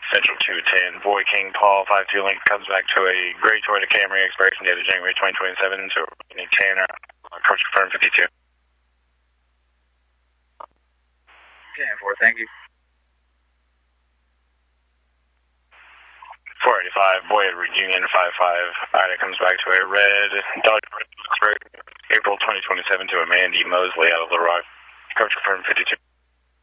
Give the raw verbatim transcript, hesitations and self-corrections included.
Central two ten, Boy King Paul five two link comes back to a gray Toyota Camry, expiration date of January twenty twenty-seven, so Tanner, approach confirm fifty-two. ten four, thank you. four eighty-five, Boyd Union five five, alright, it comes back to a red Dodge April twenty twenty-seven to a Mandy Mosley out of Little Rock, approach confirm fifty-two.